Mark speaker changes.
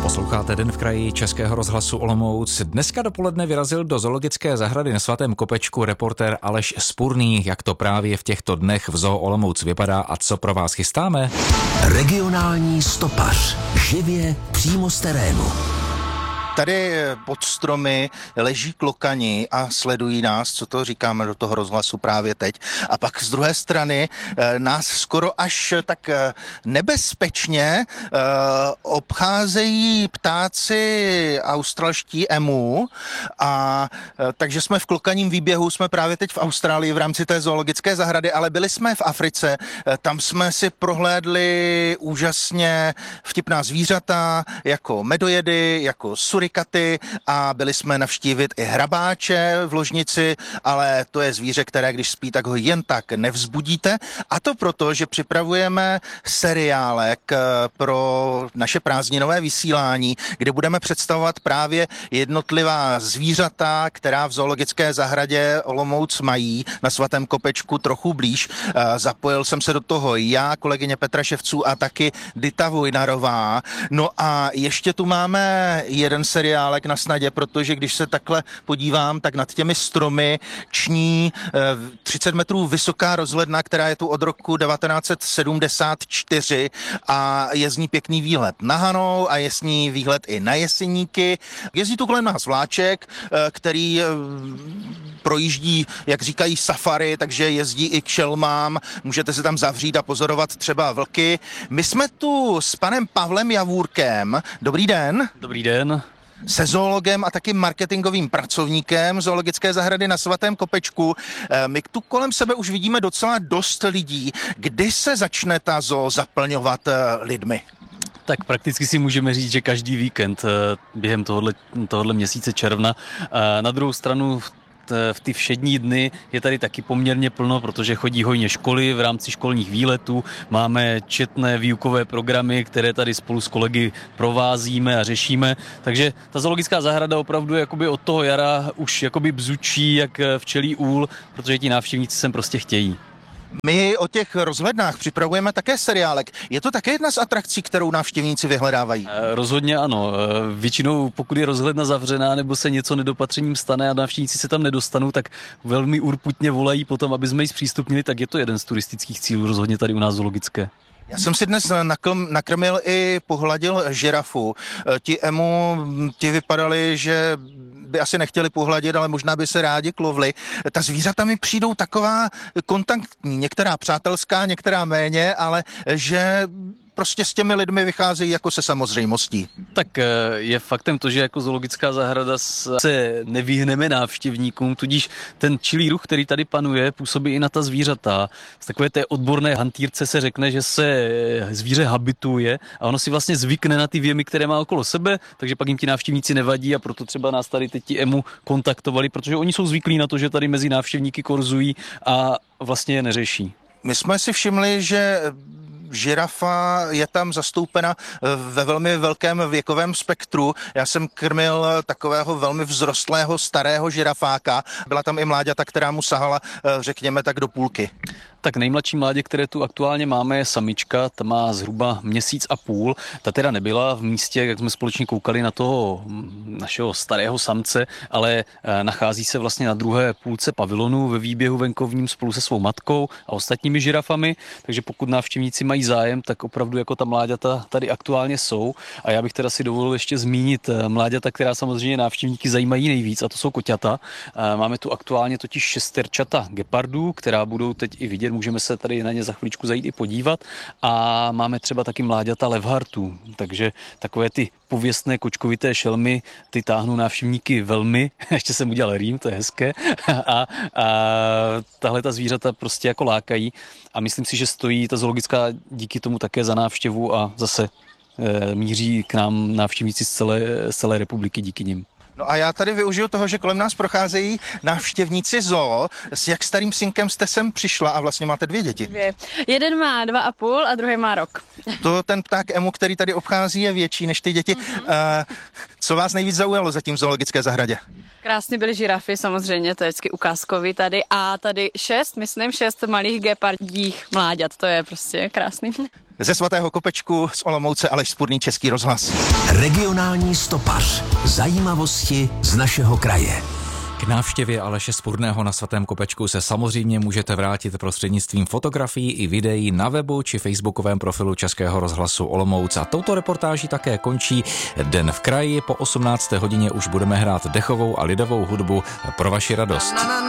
Speaker 1: Posloucháte Den v kraji Českého rozhlasu Olomouc. Dneska dopoledne vyrazil do zoologické zahrady na Svatém Kopečku reportér Aleš Spurný. Jak to právě v těchto dnech v Zoo Olomouc vypadá a co pro vás chystáme?
Speaker 2: Regionální stopař. Živě přímo z terénu.
Speaker 3: Tady pod stromy leží klokani a sledují nás, co to říkáme do toho rozhlasu právě teď. A pak z druhé strany nás skoro až tak nebezpečně obcházejí ptáci australští emu. A takže jsme v klokaním výběhu, jsme právě teď v Austrálii v rámci té zoologické zahrady, ale byli jsme v Africe, tam jsme si prohlédli úžasně vtipná zvířata, jako medojedy, jako surikaty a byli jsme navštívit i hrabáče v ložnici, ale to je zvíře, které když spí, tak ho jen tak nevzbudíte. A to proto, že připravujeme seriálek pro naše prázdninové vysílání, kde budeme představovat právě jednotlivá zvířata, která v zoologické zahradě Olomouc mají na Svatém Kopečku trochu blíž. Zapojil jsem se do toho já, kolegyně Petra Ševců a taky Dita Vojnarová. No a ještě tu máme jeden seriálek na snadě, protože když se takhle podívám, tak nad těmi stromy ční 30 metrů vysoká rozhledna, která je tu od roku 1974 a je z ní pěkný výhled na Hanou a je z ní výhled i na Jeseníky. Jezdí tu kolem nás vláček, který projíždí, jak říkají, safari, takže jezdí i k šelmám, můžete se tam zavřít a pozorovat třeba vlky. My jsme tu s panem Pavlem Javůrkem. Dobrý den.
Speaker 4: Dobrý den.
Speaker 3: Se zoologem a taky marketingovým pracovníkem zoologické zahrady na Svatém Kopečku. My tu kolem sebe už vidíme docela dost lidí. Kdy se začne ta zoo zaplňovat lidmi?
Speaker 4: Tak prakticky si můžeme říct, že každý víkend během tohohle měsíce června. Na druhou stranu v ty všední dny je tady taky poměrně plno, protože chodí hojně školy v rámci školních výletů. Máme četné výukové programy, které tady spolu s kolegy provázíme a řešíme. Takže ta zoologická zahrada opravdu jakoby od toho jara už jakoby bzučí jak včelí úl, protože ti návštěvníci sem prostě chtějí.
Speaker 3: My o těch rozhlednách připravujeme také seriálek. Je to také jedna z atrakcí, kterou návštěvníci vyhledávají?
Speaker 4: Rozhodně ano. Většinou, pokud je rozhledna zavřená nebo se něco nedopatřením stane a návštěvníci se tam nedostanou, tak velmi urputně volají potom, aby jsme ji zpřístupnili, tak je to jeden z turistických cílů rozhodně tady u nás zoologické.
Speaker 3: Já jsem si dnes nakrmil i pohladil žirafu. Ti emu, ti vypadali, že by asi nechtěli pohladit, ale možná by se rádi klovli. Ta zvířata mi přijdou taková kontaktní, některá přátelská, některá méně, ale že prostě s těmi lidmi vycházejí jako se samozřejmostí. Tak
Speaker 4: je faktem to, že jako zoologická zahrada se nevyhneme návštěvníkům, tudíž ten čilý ruch, který tady panuje, působí i na ta zvířata. Z takové té odborné hantýrce se řekne, že se zvíře habituje a ono si vlastně zvykne na ty věmy, které má okolo sebe, takže pak jim ti návštěvníci nevadí a proto třeba nás tady teď ti emu kontaktovali, protože oni jsou zvyklí na to, že tady mezi návštěvníky korzují a vlastně je neřeší.
Speaker 3: My jsme si všimli, že žirafa je tam zastoupena ve velmi velkém věkovém spektru. Já jsem krmil takového velmi vzrostlého starého žirafáka. Byla tam i mláďata, která mu sahala, řekněme tak, do půlky.
Speaker 4: Tak nejmladší mládě, které tu aktuálně máme, je samička, ta má zhruba měsíc a půl. Ta teda nebyla v místě, jak jsme společně koukali na toho našeho starého samce, ale nachází se vlastně na druhé půlce pavilonu ve výběhu venkovním spolu se svou matkou a ostatními žirafami, takže pokud návštěvníci mají zájem, tak opravdu jako ta mláďata tady aktuálně jsou. A já bych teda si dovolil ještě zmínit mláďata, která samozřejmě návštěvníky zajímají nejvíc, a to jsou koťata. Máme tu aktuálně totiž 6 gepardů, která budou teď i vidět. Můžeme se tady na ně za chvíličku zajít i podívat a máme třeba taky mláďata levhartů, takže takové ty pověstné kočkovité šelmy, ty táhnou návštěvníky velmi, ještě jsem udělal rým, to je hezké, a tahle ta zvířata prostě jako lákají a myslím si, že stojí ta zoologická díky tomu také za návštěvu a zase míří k nám návštěvníci z celé republiky díky nim.
Speaker 3: No a já tady využiju toho, že kolem nás procházejí návštěvníci zoo. S jak starým synkem jste sem přišla a vlastně máte 2 děti?
Speaker 5: Jeden má 2,5 a druhý má rok.
Speaker 3: To ten pták emu, který tady obchází, je větší než ty děti. Co vás nejvíc zaujalo zatím v zoologické zahradě?
Speaker 5: Krásně byly žirafy, samozřejmě, to je vždycky ukázkový tady. A tady 6 malých gepardích mláďat, to je prostě krásný.
Speaker 3: Ze Svatého Kopečku z Olomouce Aleš Spurný, Český rozhlas.
Speaker 2: Regionální stopař. Zajímavosti z našeho kraje.
Speaker 1: K návštěvě Aleše Spurného na Svatém Kopečku se samozřejmě můžete vrátit prostřednictvím fotografií i videí na webu či facebookovém profilu Českého rozhlasu Olomouc. A touto reportáží také končí Den v kraji. Po 18. hodině už budeme hrát dechovou a lidovou hudbu pro vaši radost.